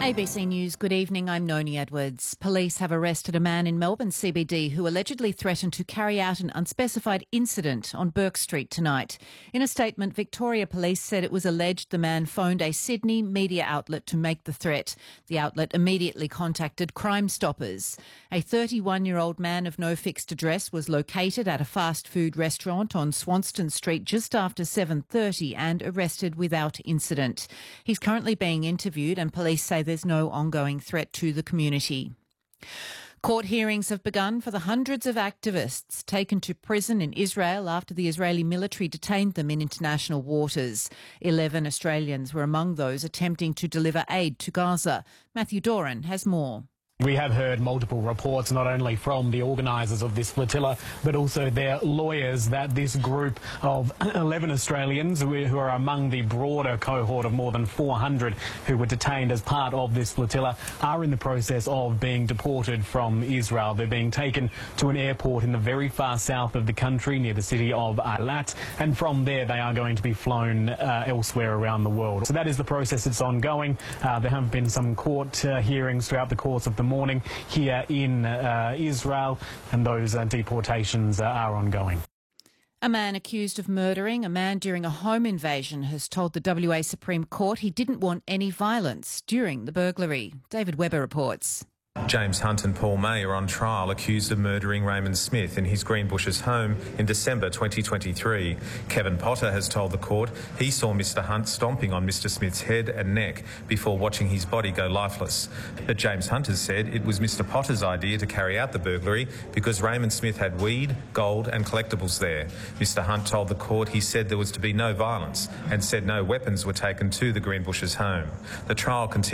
ABC News, good evening. I'm Noni Edwards. Police have arrested a man in Melbourne CBD who allegedly threatened to carry out an unspecified incident on Bourke Street tonight. In a statement, Victoria Police said it was alleged the man phoned a Sydney media outlet to make the threat. The outlet immediately contacted Crime Stoppers. A 31-year-old man of no fixed address was located at a fast food restaurant on Swanston Street just after 7:30 and arrested without incident. He's currently being interviewed and police say there's no ongoing threat to the community. Court hearings have begun for the hundreds of activists taken to prison in Israel after the Israeli military detained them in international waters. 11 Australians were among those attempting to deliver aid to Gaza. Matthew Doran has more. We have heard multiple reports, not only from the organisers of this flotilla, but also their lawyers, that this group of 11 Australians who are among the broader cohort of more than 400 who were detained as part of this flotilla are in the process of being deported from Israel. They're being taken to an airport in the very far south of the country near the city of Eilat, and from there they are going to be flown elsewhere around the world. So that is the process that's ongoing. There have been some court hearings throughout the course of the morning here in Israel, and those deportations are ongoing. A man accused of murdering a man during a home invasion has told the WA Supreme Court he didn't want any violence during the burglary. David Webber reports. James Hunt and Paul May are on trial accused of murdering Raymond Smith in his Greenbushes home in December 2023. Kevin Potter has told the court he saw Mr Hunt stomping on Mr Smith's head and neck before watching his body go lifeless. But James Hunt has said it was Mr Potter's idea to carry out the burglary because Raymond Smith had weed, gold and collectibles there. Mr Hunt told the court he said there was to be no violence and said no weapons were taken to the Greenbushes home. The trial continues.